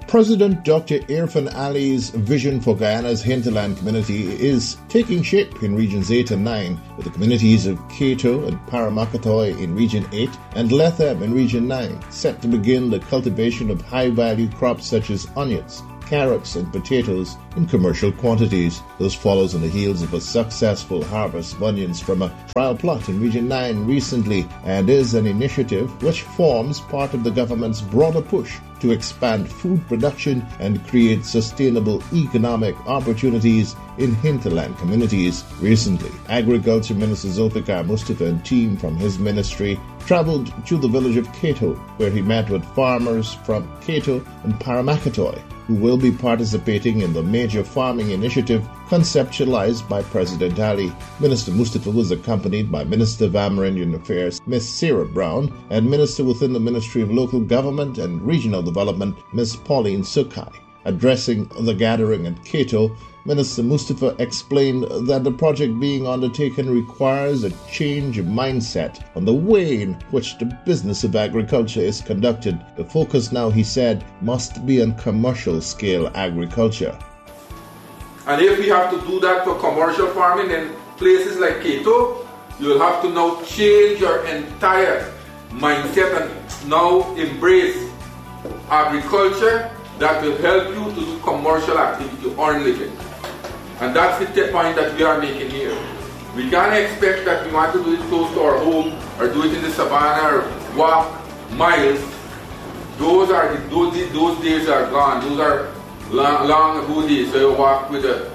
President Dr. Irfan Ali's vision for Guyana's hinterland community is taking shape in Regions 8 and 9, with the communities of Cato and Paramakatoy in Region 8 and Lethem in Region 9 set to begin the cultivation of high-value crops such as onions, carrots and potatoes in commercial quantities. This follows on the heels of a successful harvest of onions from a trial plot in Region 9 recently, and is an initiative which forms part of the government's broader push to expand food production and create sustainable economic opportunities in hinterland communities. Recently, Agriculture Minister Zulfikar Mustafa and team from his ministry traveled to the village of Cato, where he met with farmers from Cato and Paramakatoy, who will be participating in the major farming initiative conceptualized by President Ali. Minister Mustafa was accompanied by Minister of Amerindian Affairs, Ms. Sarah Brown, and Minister within the Ministry of Local Government and Regional Development, Ms. Pauline Sukai. Addressing the gathering at Cato, Minister Mustafa explained that the project being undertaken requires a change of mindset on the way in which the business of agriculture is conducted. The focus now, he said, must be on commercial scale agriculture. And if we have to do that for commercial farming in places like Cato, you'll have to now change your entire mindset and now embrace agriculture that will help you to do commercial activity to earn living. And that's the point that we are making here. We can't expect that we want to do it close to our home or do it in the savannah or walk miles. Those days are gone. Those are long ago days. So you walk with a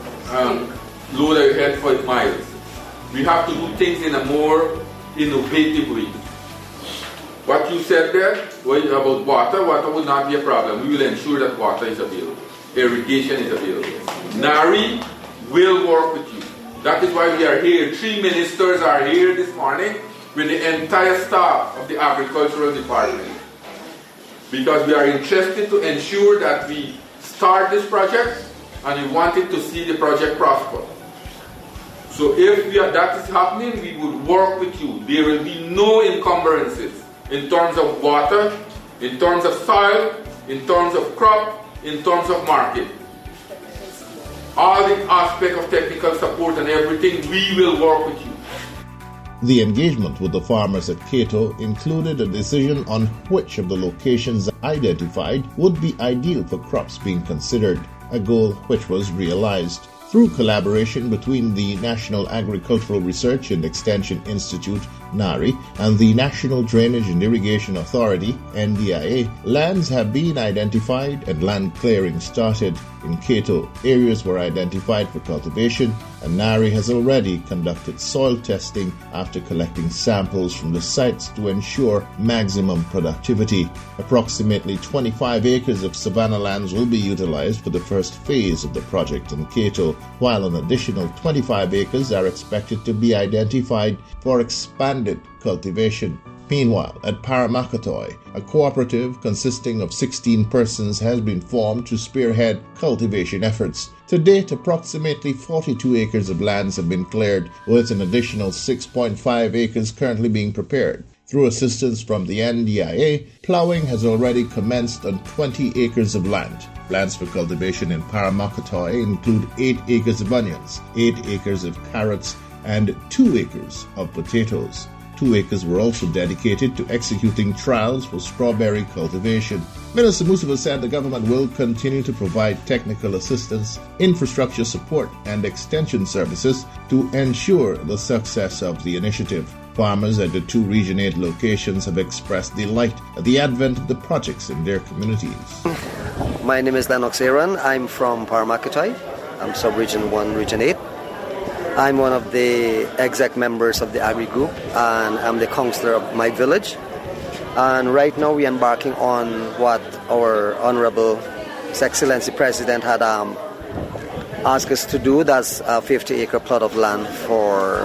load of your head for miles. We have to do things in a more innovative way. What you said there about water would not be a problem. We will ensure that water is available. Irrigation is available. NARI will work with you. That is why we are here. 3 ministers are here this morning with the entire staff of the Agricultural Department, because we are interested to ensure that we start this project and we wanted to see the project prosper. So if that is happening, we would work with you. There will be no encumbrances in terms of water, in terms of soil, in terms of crop, in terms of market. All the aspect of technical support and everything, we will work with you. The engagement with the farmers at Cato included a decision on which of the locations identified would be ideal for crops being considered, a goal which was realized. Through collaboration between the National Agricultural Research and Extension Institute, NARI, and the National Drainage and Irrigation Authority, NDIA, lands have been identified and land clearing started. In Cato, areas were identified for cultivation, and NARI has already conducted soil testing after collecting samples from the sites to ensure maximum productivity. Approximately 25 acres of savanna lands will be utilized for the first phase of the project in Cato, while an additional 25 acres are expected to be identified for expanded cultivation. Meanwhile, at Paramakatoy, a cooperative consisting of 16 persons has been formed to spearhead cultivation efforts. To date, approximately 42 acres of lands have been cleared, with an additional 6.5 acres currently being prepared. Through assistance from the NDIA, plowing has already commenced on 20 acres of land. Plans for cultivation in Paramakatoy include 8 acres of onions, 8 acres of carrots, and 2 acres of potatoes. 2 acres were also dedicated to executing trials for strawberry cultivation. Minister Mustafa said the government will continue to provide technical assistance, infrastructure support, and extension services to ensure the success of the initiative. Farmers at the 2 Region 8 locations have expressed delight at the advent of the projects in their communities. My name is Lennox Aaron. I'm from Paramakatoy. I'm sub-region 1, Region 8. I'm one of the exec members of the Agri Group, and I'm the councillor of my village. And right now we're embarking on what our Honorable His Excellency President had asked us to do. That's a 50-acre plot of land for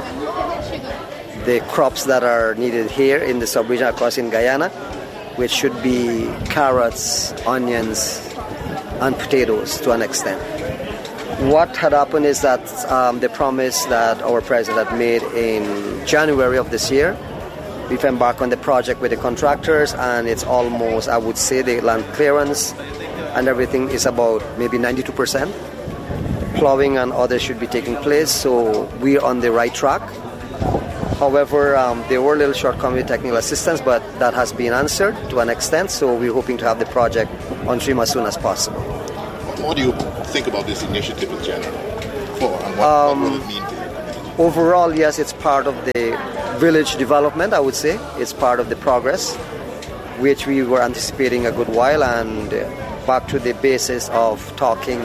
the crops that are needed here in the sub-region across in Guyana, which should be carrots, onions, and potatoes to an extent. What had happened is that the promise that our president had made in January of this year, we've embarked on the project with the contractors, and it's almost, I would say, the land clearance and everything is about maybe 92%. Plowing and others should be taking place, so we're on the right track. However, there were little shortcomings with technical assistance, but that has been answered to an extent, so we're hoping to have the project on stream as soon as possible. What do you think about this initiative in general? And what will it mean to your community? Overall, yes, it's part of the village development, I would say. It's part of the progress, which we were anticipating a good while, and back to the basis of talking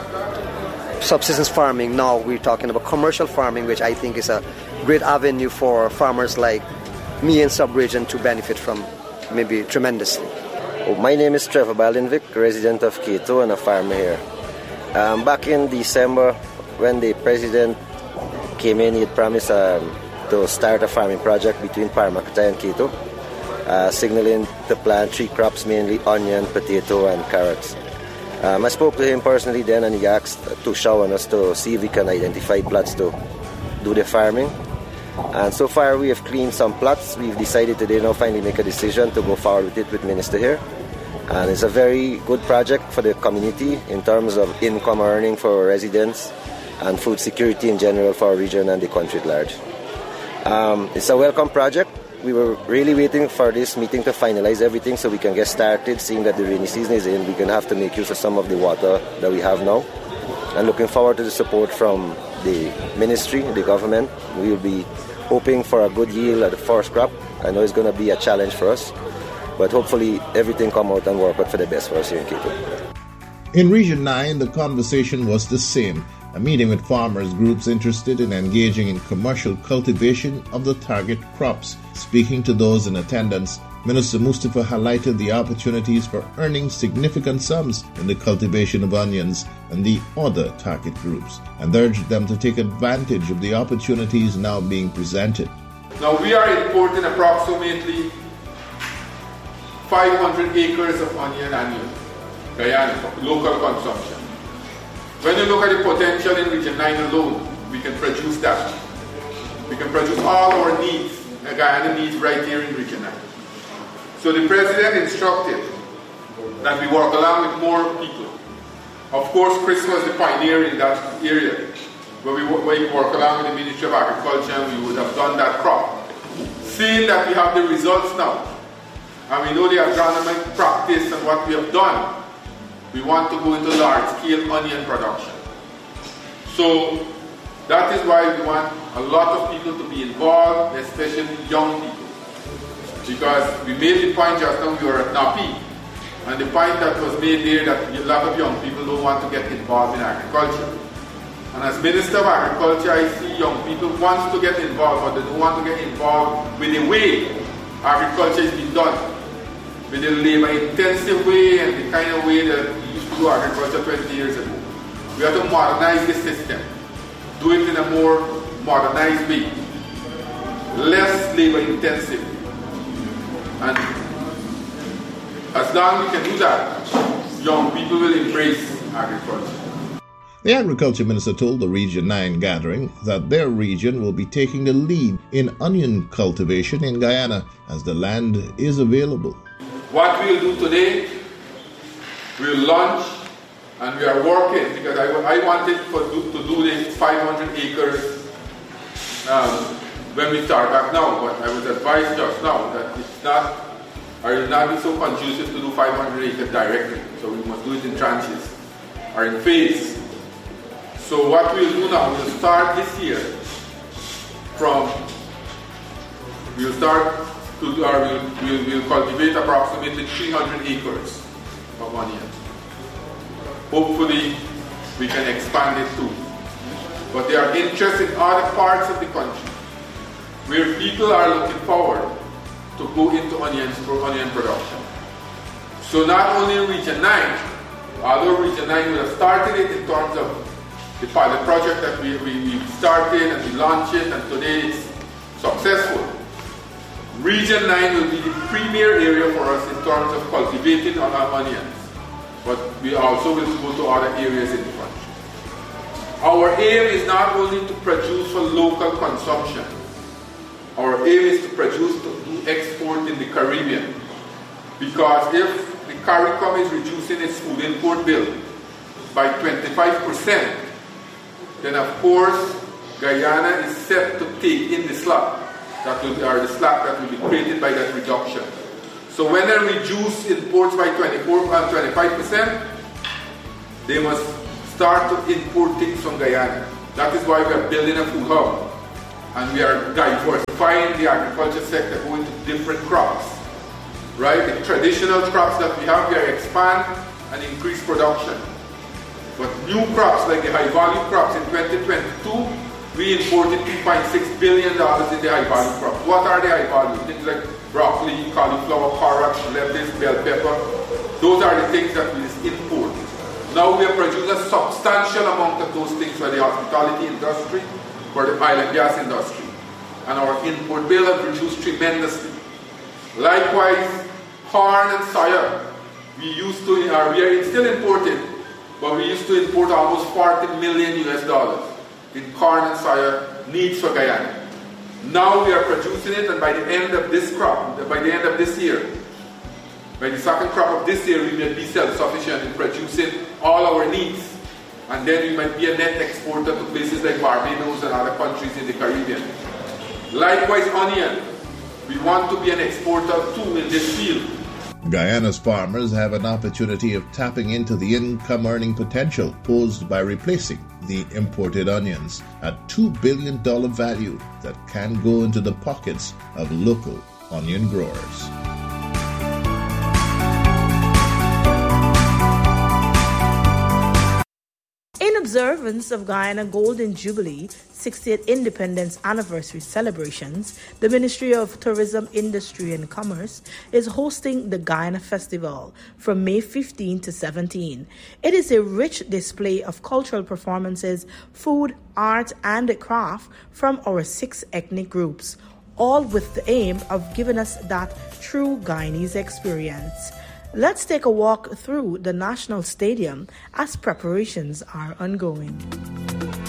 subsistence farming. Now we're talking about commercial farming, which I think is a great avenue for farmers like me in sub-region to benefit from maybe tremendously. My name is Trevor Baldenvik, resident of Cato and a farmer here. Back in December, when the president came in, he had promised to start a farming project between Parramatta and Cato, signaling to plant 3 crops, mainly onion, potato and carrots. I spoke to him personally then, and he asked to show on us to see if we can identify plots to do the farming. And so far we have cleaned some plots. We've decided today now finally make a decision to go forward with it with Minister here. And it's a very good project for the community in terms of income earning for residents and food security in general for our region and the country at large. It's a welcome project. We were really waiting for this meeting to finalize everything so we can get started. Seeing that the rainy season is in, we're going to have to make use of some of the water that we have now. And looking forward to the support from the ministry, the government. We will be hoping for a good yield at the first crop. I know it's going to be a challenge for us, but hopefully everything come out and work out for the best for us here in Cato. In Region 9, the conversation was the same. A meeting with farmers groups interested in engaging in commercial cultivation of the target crops. Speaking to those in attendance, Minister Mustafa highlighted the opportunities for earning significant sums in the cultivation of onions and the other target groups, and urged them to take advantage of the opportunities now being presented. Now we are importing approximately 500 acres of onion annually, Guyana, for local consumption. When you look at the potential in Region 9 alone, we can produce that. We can produce all our needs, Guyana needs right here in Region 9. So the President instructed that we work along with more people. Of course, Chris was the pioneer in that area, where we work along with the Ministry of Agriculture, and we would have done that crop. Seeing that we have the results now, and we know the agronomic practice and what we have done, we want to go into large-scale onion production. So that is why we want a lot of people to be involved, especially young people. Because we made the point just now, we were at NAPI, and the point that was made there that a lot of young people don't want to get involved in agriculture. And as Minister of Agriculture, I see young people want to get involved, but they don't want to get involved with the way agriculture is being done, with the labor-intensive way and the kind of way that we used to do agriculture 20 years ago. We have to modernize the system, do it in a more modernized way, less labor-intensive. And as long as we can do that, young people will embrace agriculture. The Agriculture Minister told the Region 9 gathering that their region will be taking the lead in onion cultivation in Guyana as the land is available. What we'll do today, we'll launch, and we are working, because I wanted to do this 500 acres when we start back now, but I was advised just now that it will not be so conducive to do 500 acres directly, so we must do it in tranches or in phases. So what we'll do now, we'll start this year we'll cultivate approximately 300 acres of onion. Hopefully we can expand it too. But there are interests in other parts of the country where people are looking forward to go into onions for onion production. So not only in Region 9, although Region 9 will have started it in terms of the pilot project that we started and we launched it, and today it's successful. Region 9 will be the premier area for us in terms of cultivating our onions, but we also will go to other areas in the country. Our aim is not only to produce for local consumption. Our aim is to produce to do export in the Caribbean, because if the CARICOM is reducing its food import bill by 25%, then of course Guyana is set to take in the slack that will be created by that reduction. So when they reduce imports by 25%, they must start to import things from Guyana. That is why we are building a food hub, and we are diversifying the agriculture sector, going to different crops. Right? The traditional crops that we have, we are expand and increase production. But new crops like the high value crops in 2022, we imported $2.6 billion in the high value crops. What are the high value? Things like broccoli, cauliflower, carrots, lettuce, bell pepper. Those are the things that we import. Now we are producing a substantial amount of those things for the hospitality industry, for the oil and gas industry. And our import bill has reduced tremendously. Likewise, corn and soya. We are still importing, but we used to import almost $40 million in corn and soya needs for Guyana. Now we are producing it, and by the end of this year, by the second crop of this year, we may be self-sufficient in producing all our needs. And then we might be a net exporter to places like Barbados and other countries in the Caribbean. Likewise, onion. We want to be an exporter too in this field. Guyana's farmers have an opportunity of tapping into the income-earning potential posed by replacing the imported onions at $2 billion value that can go into the pockets of local onion growers. In observance of Guyana Golden Jubilee 60th Independence Anniversary celebrations, the Ministry of Tourism, Industry and Commerce is hosting the Guyana Festival from May 15 to 17. It is a rich display of cultural performances, food, art and craft from our 6 ethnic groups, all with the aim of giving us that true Guyanese experience. Let's take a walk through the National Stadium as preparations are ongoing.